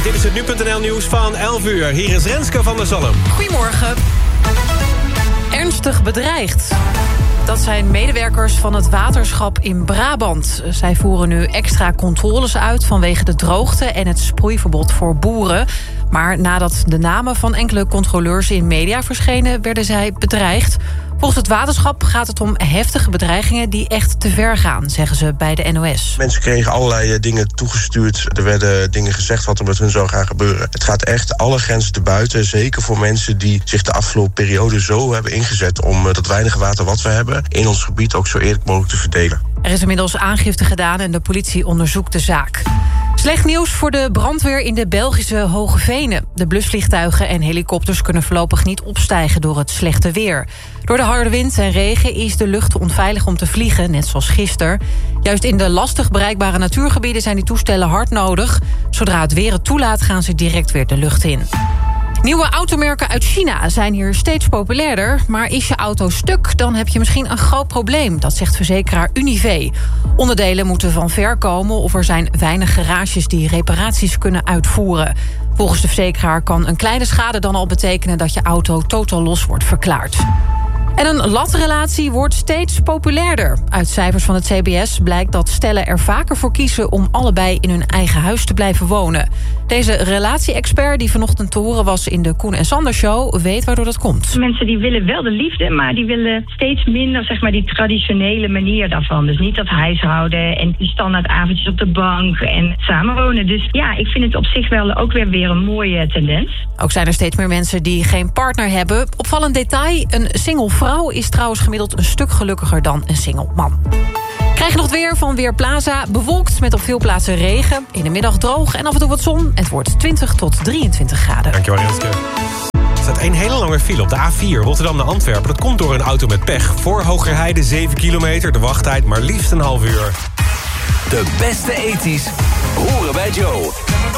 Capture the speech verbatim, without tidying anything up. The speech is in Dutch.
Dit is het nu punt n l nieuws van elf uur. Hier is Renske van der Zalm. Goedemorgen. Ernstig bedreigd. Dat zijn medewerkers van het waterschap in Brabant. Zij voeren nu extra controles uit vanwege de droogte en het sproeiverbod voor boeren. Maar nadat de namen van enkele controleurs in media verschenen, werden zij bedreigd. Volgens het waterschap gaat het om heftige bedreigingen die echt te ver gaan, zeggen ze bij de N O S. Mensen kregen allerlei dingen toegestuurd. Er werden dingen gezegd wat er met hun zou gaan gebeuren. Het gaat echt alle grenzen te buiten. Zeker voor mensen die zich de afgelopen periode zo hebben ingezet om dat weinige water wat we hebben in ons gebied ook zo eerlijk mogelijk te verdelen. Er is inmiddels aangifte gedaan en de politie onderzoekt de zaak. Slecht nieuws voor de brandweer in de Belgische Hoge Venen. De blusvliegtuigen en helikopters kunnen voorlopig niet opstijgen door het slechte weer. Door de harde wind en regen is de lucht onveilig om te vliegen, net zoals gisteren. Juist in de lastig bereikbare natuurgebieden zijn die toestellen hard nodig. Zodra het weer het toelaat gaan ze direct weer de lucht in. Nieuwe automerken uit China zijn hier steeds populairder. Maar is je auto stuk, dan heb je misschien een groot probleem. Dat zegt verzekeraar Unive. Onderdelen moeten van ver komen of er zijn weinig garages die reparaties kunnen uitvoeren. Volgens de verzekeraar kan een kleine schade dan al betekenen dat je auto totaal los wordt verklaard. En een latrelatie wordt steeds populairder. Uit cijfers van het C B S blijkt dat stellen er vaker voor kiezen om allebei in hun eigen huis te blijven wonen. Deze relatie-expert die vanochtend te horen was in de Koen en Sander Show weet waardoor dat komt. Mensen die willen wel de liefde, maar die willen steeds minder zeg maar die traditionele manier daarvan. Dus niet dat huishouden en die standaard avondjes op de bank en samenwonen. Dus ja, ik vind het op zich wel ook weer weer een mooie tendens. Ook zijn er steeds meer mensen die geen partner hebben. Opvallend detail, een single vrouw is trouwens gemiddeld een stuk gelukkiger dan een single man. Krijg je nog het weer van Weerplaza. Bewolkt met op veel plaatsen regen. In de middag droog en af en toe wat zon. Het wordt twintig tot drieëntwintig graden. Dankjewel, Renske. Er staat een hele lange file op de A vier Rotterdam naar Antwerpen. Dat komt door een auto met pech. Voor Hogerheide zeven kilometer. De wachttijd maar liefst een half uur. De beste ethisch horen bij Joe.